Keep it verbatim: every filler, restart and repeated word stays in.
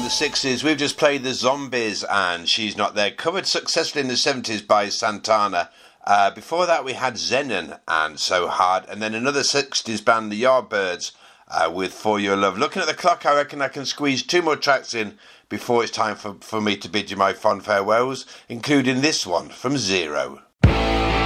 the sixties, we've just played The Zombies and She's Not There, covered successfully in the seventies by Santana. Uh, before that we had Zenon and So Hard, and then another sixties band, the Yardbirds, uh, with For Your Love. Looking at the clock, I reckon I can squeeze two more tracks in before it's time for, for me to bid you my fond farewells, including this one from Zero.